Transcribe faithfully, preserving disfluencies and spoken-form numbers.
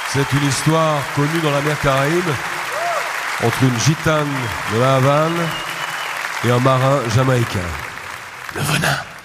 C'est une histoire connue dans la mer Caraïbe entre une gitane de la Havane et un marin jamaïcain. Le venin.